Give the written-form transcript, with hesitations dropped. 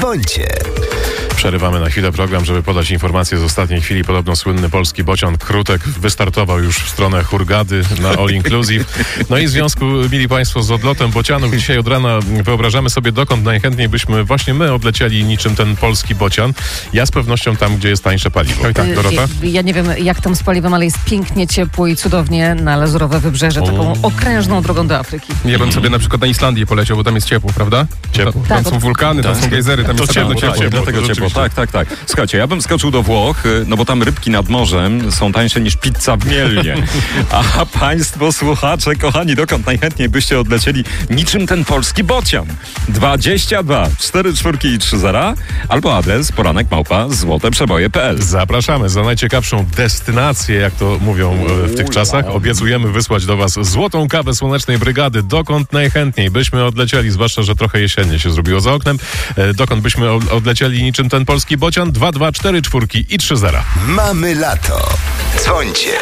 Dzwońcie. Przerywamy na chwilę program, żeby podać informacje z ostatniej chwili. Podobno słynny polski bocian Krutek wystartował już w stronę Hurgady na All Inclusive. No i w związku, mili Państwo, z odlotem bocianów dzisiaj od rana wyobrażamy sobie, dokąd najchętniej byśmy właśnie my odlecieli niczym ten polski bocian. Ja z pewnością tam, gdzie jest tańsze paliwo. Tak, Dorota? Ja nie wiem, jak tam z paliwem, ale jest pięknie, ciepło i cudownie na Lazurowe Wybrzeże, taką okrężną drogą do Afryki. Ja bym sobie na przykład na Islandię poleciał, bo tam jest ciepło, prawda? Ciepło. Tam są wulkany, tam są gejzery, tam To jest ciepło, ciepło. ciepło. Dlatego ciepło. Tak. Słuchajcie, ja bym skoczył do Włoch, no bo tam rybki nad morzem są tańsze niż pizza w Mielnie. A państwo słuchacze, kochani, dokąd najchętniej byście odlecieli niczym ten polski bocian? 22 44 i 30 albo adres poranek@złoteprzeboje.pl. Zapraszamy za najciekawszą destynację, jak to mówią w tych czasach. Obiecujemy wysłać do Was złotą kawę Słonecznej Brygady. Dokąd najchętniej byśmy odlecieli, zwłaszcza, że trochę jesiennie się zrobiło za oknem. Dokąd byśmy odlecieli niczym ten polski bocian? 2, 2, 4, 4 i 3 0. Mamy lato. Dzwońcie.